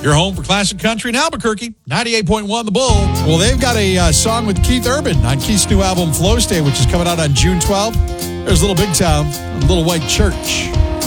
Your home for classic country in Albuquerque, 98.1 The Bull. Well, they've got a song with Keith Urban on Keith's new album, Flow State, which is coming out on June 12th. There's Little Big Town, Little White Church.